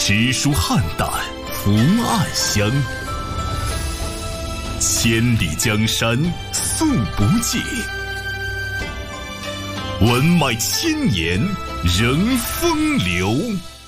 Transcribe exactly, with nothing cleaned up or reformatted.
诗书汉胆，伏暗香。千里江山素不尽，文脉千年仍风流。